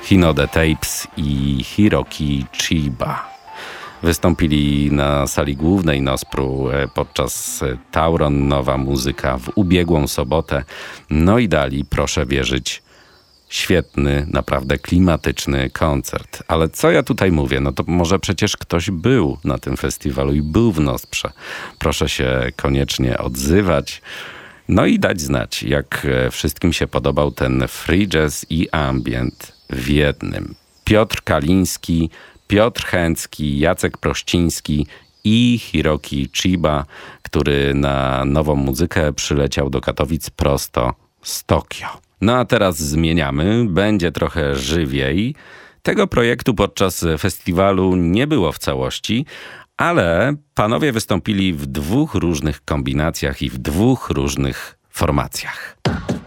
Hinode Tapes i Hiroki Chiba. Wystąpili na sali głównej Nospru podczas Tauron Nowa Muzyka w ubiegłą sobotę. No i dali, proszę wierzyć, świetny, naprawdę klimatyczny koncert. Ale co ja tutaj mówię? No to może przecież ktoś był na tym festiwalu i był w Nosprze. Proszę się koniecznie odzywać. No i dać znać, jak wszystkim się podobał ten free jazz i ambient w jednym. Piotr Kaliński, Piotr Chęcki, Jacek Prościński i Hiroki Chiba, który na Nową Muzykę przyleciał do Katowic prosto z Tokio. No a teraz zmieniamy, będzie trochę żywiej. Tego projektu podczas festiwalu nie było w całości, ale panowie wystąpili w 2 różnych kombinacjach i w 2 różnych formacjach.